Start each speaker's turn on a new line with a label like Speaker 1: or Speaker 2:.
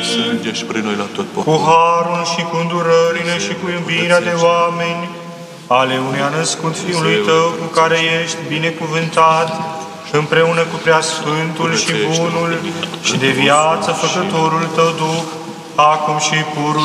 Speaker 1: sânge și prin noi la tot
Speaker 2: cu
Speaker 1: poporul.
Speaker 2: harul și cu îndurările și cu iubirea de oameni, ale unui născut Fiului Tău, cu care ești binecuvântat, și împreună cu Preasfântul și Bunul și de viață Făcătorul Tău Duh, acum și purul